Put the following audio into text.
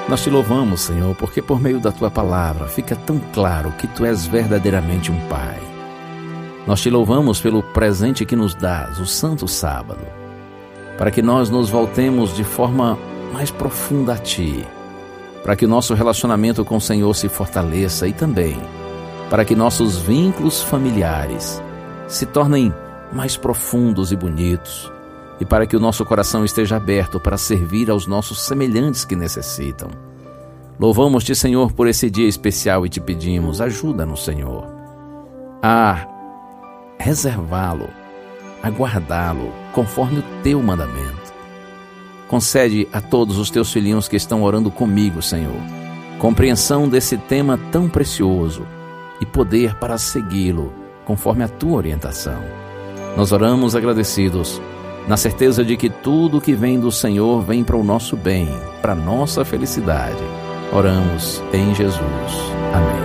Nós te louvamos, Senhor, porque por meio da Tua palavra fica tão claro que Tu és verdadeiramente um Pai. Nós te louvamos pelo presente que nos dás, o Santo Sábado, para que nós nos voltemos de forma mais profunda a Ti, para que o nosso relacionamento com o Senhor se fortaleça e também para que nossos vínculos familiares se tornem mais profundos e bonitos e para que o nosso coração esteja aberto para servir aos nossos semelhantes que necessitam. Louvamos-te, Senhor, por esse dia especial e te pedimos, ajuda-nos, Senhor, a reservá-lo, a guardá-lo conforme o Teu mandamento. Concede a todos os Teus filhinhos que estão orando comigo, Senhor, compreensão desse tema tão precioso e poder para segui-lo conforme a Tua orientação. Nós oramos agradecidos, na certeza de que tudo que vem do Senhor vem para o nosso bem, para a nossa felicidade. Oramos em Jesus. Amém.